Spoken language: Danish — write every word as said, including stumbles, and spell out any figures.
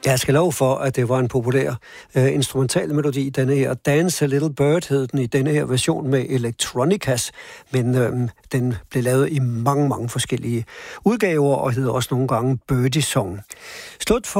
Jeg skal love for, at det var en populær uh, instrumental melodi, denne her. Dance a Little Bird hed den i denne her version med Electronicas, men uh, den blev lavet i mange, mange forskellige udgaver, og hedder også nogle gange Birdie Song. Slut for